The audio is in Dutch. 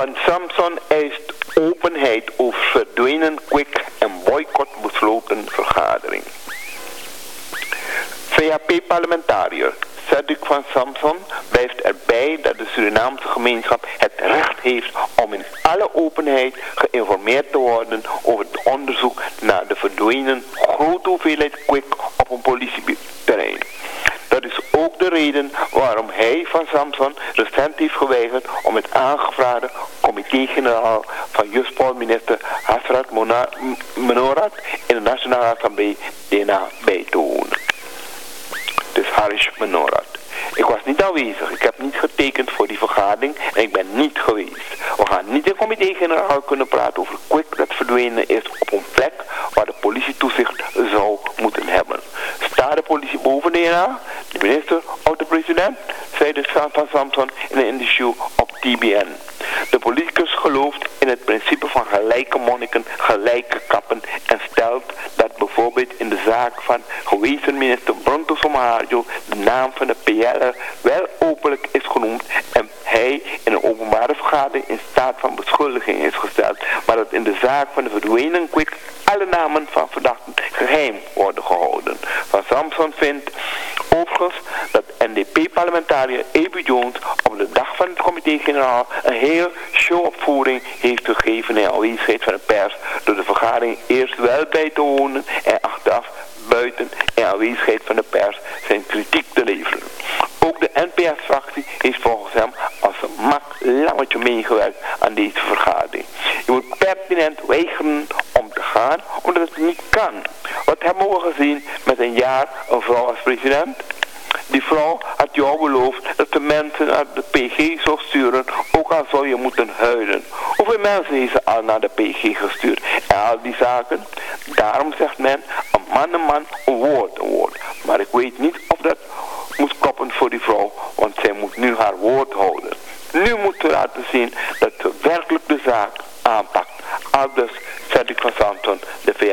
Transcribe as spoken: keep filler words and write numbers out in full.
Van Samson eist openheid over verdwenen Kwik en boycott besloten vergadering. V H P-parlementariër Cedric van Samson blijft erbij dat de Surinaamse gemeenschap het recht heeft om in alle openheid geïnformeerd te worden over het onderzoek naar de verdwenen grote hoeveelheid Kwik op een politieterrein. Dat is ook de reden waarom hij van Samson recent heeft geweigerd om het aangevraagde comité-generaal van Justitie-minister Hasrat Menorat in de Nationale Assemblée D N A bij te wonen. Dus Harish Menorat. Ik was niet aanwezig, ik heb niet getekend voor die vergadering en ik ben niet geweest. We gaan niet in comité-generaal kunnen praten over Kwik dat verdwenen is op een plek waar de politie toezicht zou moeten hebben. Staat de politie boven de N A, de minister of de president, zei de van Samson in een interview op T B N. De politicus gelooft in het principe van gelijke monniken, gelijke kappen en stelt dat bijvoorbeeld in de zaak van gewezen minister Bronto Somaharjo de naam van de P L'er wel openlijk is genoemd en hij in een openbare vergadering in staat van beschuldiging is gesteld, maar dat in de zaak van de verdwenen Kwik alle namen van verdachten geheim worden gehouden. Van Samson vindt overigens dat N D P-parlementariër Ebi Jones op de dag van het comité-generaal een heel showopvoering heeft gegeven in aanwezigheid van de pers door de vergadering eerst wel bij te wonen en achteraf buiten in aanwezigheid van de pers zijn kritiek te leveren. Ook de N P S-fractie heeft volgens hem als een mak lammetje meegewerkt aan deze vergadering. Je moet pertinent weigeren om te gaan omdat het niet kan. Wat hebben we gezien met een jaar een vrouw als president? Die vrouw had jou beloofd dat de mensen naar de P G zou sturen, ook al zou je moeten huilen. Hoeveel mensen heeft ze al naar de P G gestuurd? En al die zaken. Daarom zegt men, een man een man, een woord een woord. Maar ik weet niet of dat moet kloppen voor die vrouw, want zij moet nu haar woord houden. Nu moet ze laten zien dat ze werkelijk de zaak aanpakt. Aldus Cedric van Samson, de V